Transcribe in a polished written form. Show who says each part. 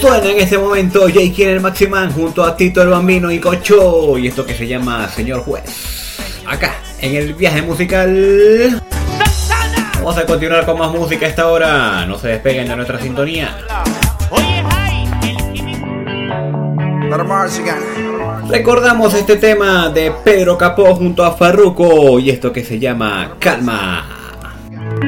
Speaker 1: Suena en este momento J.K. el Maximan junto a Tito el Bambino y Cocho, y esto que se llama Señor Juez. Acá, en el viaje musical. Vamos a continuar con más música a esta hora. No se despeguen de nuestra sintonía. Recordamos este tema de Pedro Capó junto a Farruko y esto que se llama Calma.